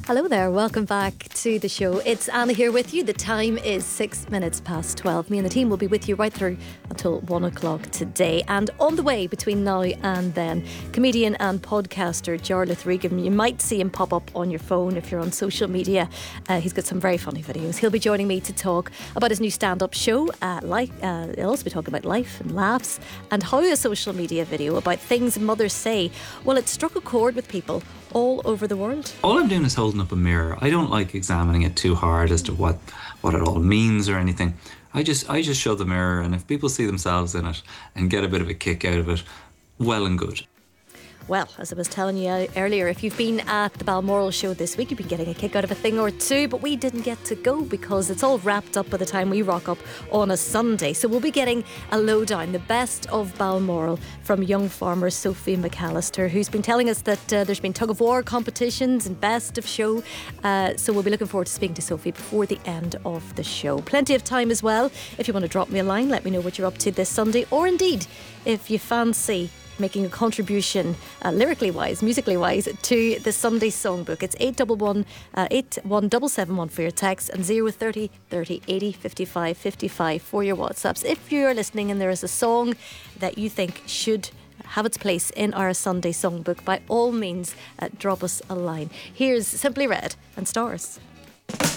Hello there, welcome back to the show. It's Anna here with you. The time is 6 minutes past 12. Me and the team will be with you right through until 1 o'clock today. And on the way between now and then, comedian and podcaster Jarlath Regan. You might see him pop up on your phone if you're on social media. He's got some very funny videos. He'll be joining me to talk about his new stand-up show. He'll also be talking about life and laughs and how a social media video about things mothers say, well, it struck a chord with people all over the world. All I'm doing is holding up a mirror. I don't like examining it too hard as to what it all means or anything. I just show the mirror, and if people see themselves in it and get a bit of a kick out of it, well and good. Well, as I was telling you earlier, if you've been at the Balmoral show this week, you've been getting a kick out of a thing or two, but we didn't get to go because it's all wrapped up by the time we rock up on a Sunday. So we'll be getting a lowdown, the best of Balmoral, from young farmer Sophie McAllister, who's been telling us that there's been tug-of-war competitions and best of show. So we'll be looking forward to speaking to Sophie before the end of the show. Plenty of time as well. If you want to drop me a line, let me know what you're up to this Sunday, or indeed, if you fancy making a contribution, lyrically wise, musically wise, to the Sunday Songbook. It's 811-81771 for your text and 030 30 80 55 55 for your WhatsApps. If you're listening and there is a song that you think should have its place in our Sunday Songbook, by all means, drop us a line. Here's Simply Red and Stars.